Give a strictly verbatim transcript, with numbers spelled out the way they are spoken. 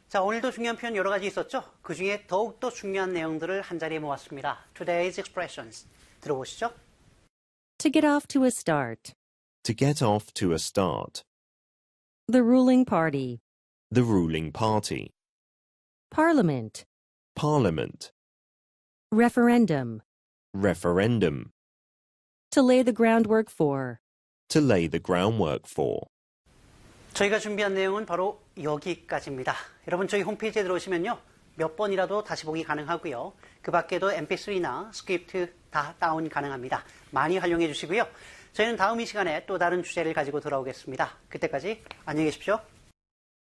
자, 오늘도 중요한 표현 여러 가지 있었죠? 그 중에 더욱더 중요한 내용들을 한자리에 모았습니다. Today's expressions. 들어보시죠. To get off to a start. To get off to a start. The ruling party. The ruling party. Parliament. Parliament. Referendum. Referendum. To lay the groundwork for. To lay the groundwork for. 저희가 준비한 내용은 바로 여기까지입니다. 여러분 저희 홈페이지에 들어오시면요. 몇 번이라도 다시 보기 가능하고요. 그 밖에도 엠피쓰리나 스크립트 다 다운 가능합니다. 많이 활용해 주시고요. 저희는 다음 이 시간에 또 다른 주제를 가지고 돌아오겠습니다. 그때까지 안녕히 계십시오.